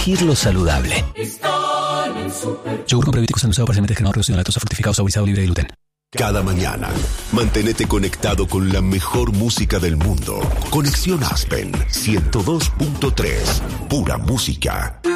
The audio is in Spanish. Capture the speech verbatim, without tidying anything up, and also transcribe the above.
elegir lo saludable. Yogur con prebióticos anunciado parcialmente descremado, reducido en lactosa, fortificado, saborizado, libre de gluten. Cada mañana, manténete conectado con la mejor música del mundo. Conexión Aspen ciento dos punto tres. Pura música.